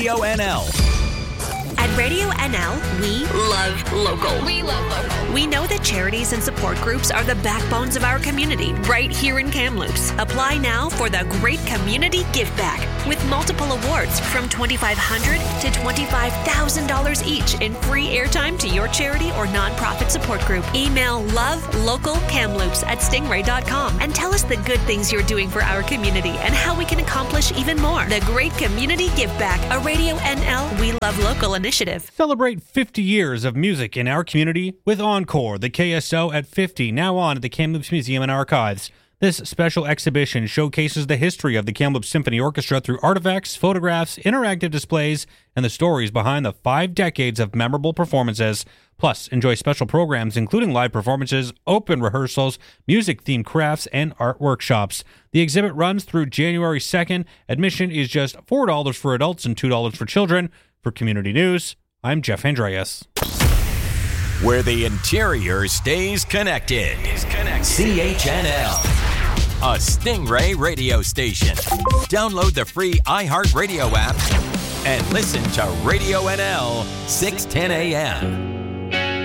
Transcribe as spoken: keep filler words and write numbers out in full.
Radio N L. At Radio N L, we love local. We love local. We know that charities and support groups are the backbones of our community right here in Kamloops. Apply now for the Great Community Give Back with multiple awards from twenty-five hundred dollars to twenty-five thousand dollars each in free airtime to your charity or nonprofit support group. Email lovelocalkamloops at stingray dot com and tell us the good things you're doing for our community and how we can accomplish even more. The Great Community Give Back, a Radio N L We Love Local initiative. Celebrate fifty years of music in our community with Encore, the K S O at fifty, now on at the Kamloops Museum and Archives. This special exhibition showcases the history of the Kamloops Symphony Orchestra through artifacts, photographs, interactive displays, and the stories behind the five decades of memorable performances. Plus, enjoy special programs including live performances, open rehearsals, music-themed crafts, and art workshops. The exhibit runs through January second. Admission is just four dollars for adults and two dollars for children. For Community News, I'm Jeff Andreas. Where the interior stays connected. C H N L, a Stingray radio station. Download the free iHeartRadio app and listen to Radio N L, six ten a.m.